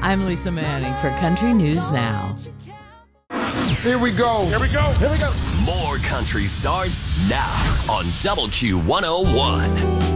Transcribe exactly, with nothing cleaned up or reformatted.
I'm Lisa Manning for Country News Now. Here we go. Here we go. Here we go. More country starts now on Double Q one oh one.